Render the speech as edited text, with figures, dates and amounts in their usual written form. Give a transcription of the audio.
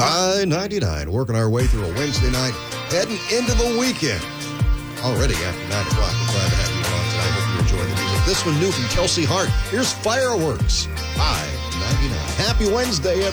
I-99, working our way through a Wednesday night, heading into the weekend. Already after 9 o'clock, we're glad to have you along tonight. Hope you enjoy the music. This one new from Kelsey Hart. Here's Fireworks. I-99. Happy Wednesday, everyone.